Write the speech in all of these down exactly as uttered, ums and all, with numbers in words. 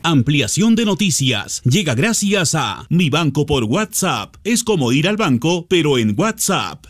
Ampliación de noticias llega gracias a Mi Banco por WhatsApp. Es como ir al banco, pero en WhatsApp.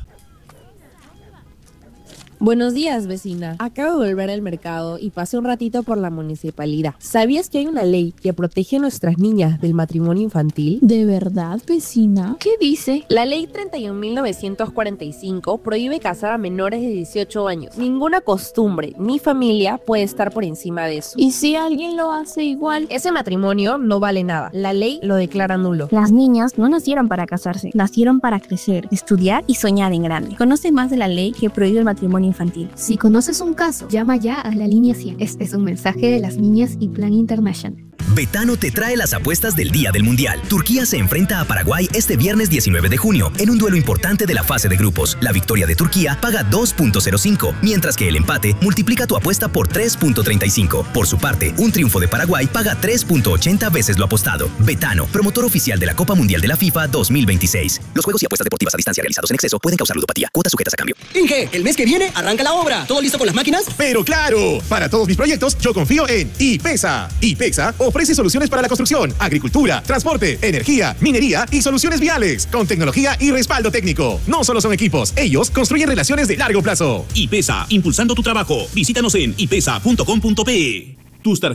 Buenos días, vecina. Acabo de volver al mercado y pasé un ratito por la municipalidad. ¿Sabías que hay una ley que protege a nuestras niñas del matrimonio infantil? ¿De verdad, vecina? ¿Qué dice? La ley treinta y un mil novecientos cuarenta y cinco prohíbe casar a menores de dieciocho años. Ninguna costumbre ni familia puede estar por encima de eso. ¿Y si alguien lo hace igual? Ese matrimonio no vale nada. La ley lo declara nulo. Las niñas no nacieron para casarse, nacieron para crecer, estudiar y soñar en grande. Conoce más de la ley que prohíbe el matrimonio infantil. Si conoces un caso, llama ya a la línea cien. Este es un mensaje de las niñas y Plan International. Betano te trae las apuestas del Día del Mundial. Turquía se enfrenta a Paraguay este viernes diecinueve de junio en un duelo importante de la fase de grupos. La victoria de Turquía paga dos punto cero cinco, mientras que el empate multiplica tu apuesta por tres punto treinta y cinco. Por su parte, un triunfo de Paraguay paga tres punto ochenta veces lo apostado. Betano, promotor oficial de la Copa Mundial de la FIFA dos mil veintiséis. Los juegos y apuestas deportivas a distancia realizados en exceso pueden causar ludopatía. Cuotas sujetas a cambio. Inge, el mes que viene arranca la obra. ¿Todo listo con las máquinas? Pero claro, para todos mis proyectos yo confío en IPESA. IPESA ofrece soluciones para la construcción, agricultura, transporte, energía, minería y soluciones viales, con tecnología y respaldo técnico. No solo son equipos, ellos construyen relaciones de largo plazo. IPESA, impulsando tu trabajo. Visítanos en ipesa punto com punto pe. Tus tarjetas